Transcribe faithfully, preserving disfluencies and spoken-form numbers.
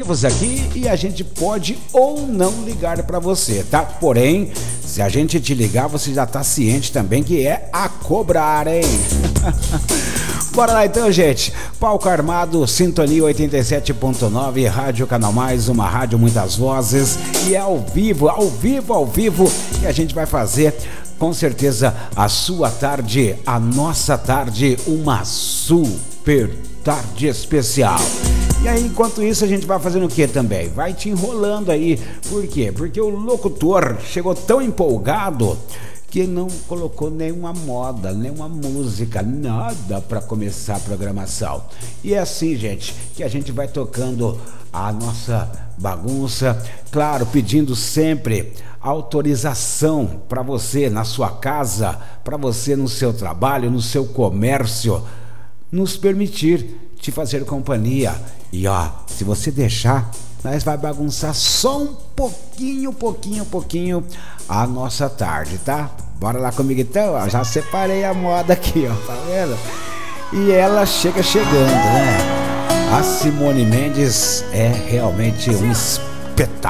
vivos aqui e a gente pode ou não ligar para você, tá? Porém, se a gente te ligar, você já tá ciente também que é a cobrar, hein? Bora lá então, gente. Palco Armado, Sintonia oitenta e sete ponto nove, Rádio Canal Mais, uma rádio muitas vozes, e é ao vivo, ao vivo, ao vivo, e a gente vai fazer com certeza a sua tarde, a nossa tarde, uma super tarde especial. E aí, enquanto isso, a gente vai fazendo o que também? Vai te enrolando aí. Por quê? Porque o locutor chegou tão empolgado que não colocou nenhuma moda, nenhuma música, nada para começar a programação. E é assim, gente, que a gente vai tocando a nossa bagunça, claro, pedindo sempre autorização para você na sua casa, para você no seu trabalho, no seu comércio, nos permitir te fazer companhia. E ó, se você deixar, nós vai bagunçar só um pouquinho, pouquinho, pouquinho a nossa tarde, tá? Bora lá comigo então, ó, já separei a moda aqui, ó, tá vendo? E ela chega chegando, né? A Simone Mendes é realmente um espetáculo.